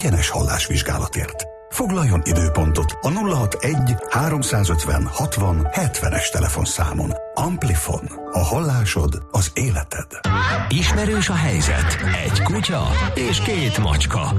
ingyenes hallásvizsgálatért. Foglaljon időpontot a 061 350 60 70-es telefonszámon. Amplifon. A hallásod az életed. Ismerős a helyzet. Egy kutya és két macska.